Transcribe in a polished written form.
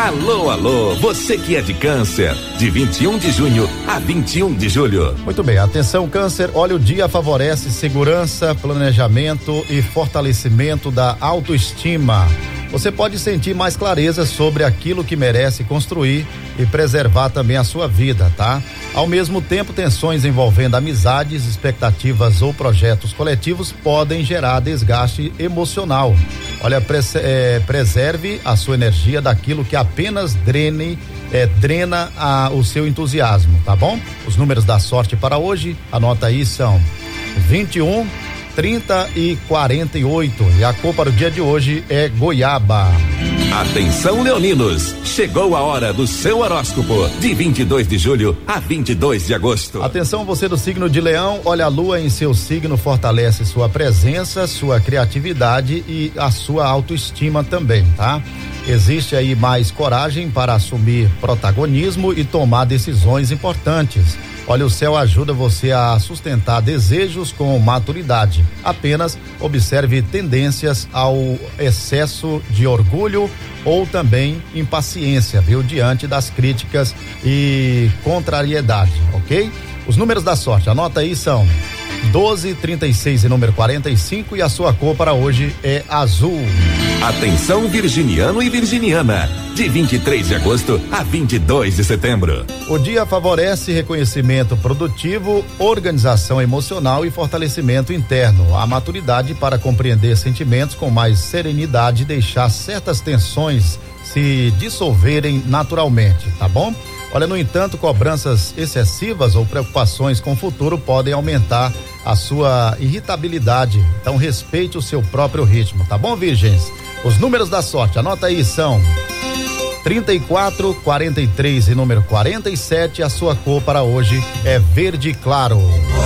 Alô, alô, você que é de Câncer, de 21 de junho a 21 de julho. Muito bem, atenção Câncer, olha, o dia favorece segurança, planejamento e fortalecimento da autoestima. Você pode sentir mais clareza sobre aquilo que merece construir e preservar também a sua vida, tá? Ao mesmo tempo, tensões envolvendo amizades, expectativas ou projetos coletivos podem gerar desgaste emocional. Olha, preserve a sua energia daquilo que apenas drena o seu entusiasmo, tá bom? Os números da sorte para hoje, anota aí, são 21, 30 e 48. E a cor para o dia de hoje é goiaba. Atenção, leoninos, chegou a hora do seu horóscopo, de 22 de julho a 22 de agosto. Atenção, você do signo de Leão, olha, a lua em seu signo fortalece sua presença, sua criatividade e a sua autoestima também, tá? Existe aí mais coragem para assumir protagonismo e tomar decisões importantes. Olha, o céu ajuda você a sustentar desejos com maturidade. Apenas observe tendências ao excesso de orgulho ou também impaciência, viu? Diante das críticas e contrariedade, ok? Os números da sorte, anota aí, são 12, 36 e número 45, e a sua cor para hoje é azul. Atenção, virginiano e virginiana, de 23 de agosto a 22 de setembro. O dia favorece reconhecimento produtivo, organização emocional e fortalecimento interno. A maturidade para compreender sentimentos com mais serenidade e deixar certas tensões se dissolverem naturalmente, tá bom? Olha, no entanto, cobranças excessivas ou preocupações com o futuro podem aumentar a sua irritabilidade. Então, respeite o seu próprio ritmo, tá bom, virgens? Os números da sorte, anota aí, são 34, 43 e número 47. A sua cor para hoje é verde claro.